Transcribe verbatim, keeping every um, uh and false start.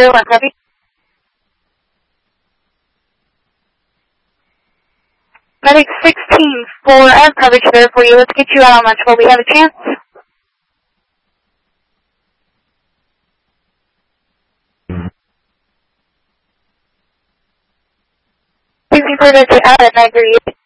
zero one, copy. Medic sixteen four, I have coverage there for you. Let's get you out on lunch while we have a chance. Please be further to out at nine thirty-eight.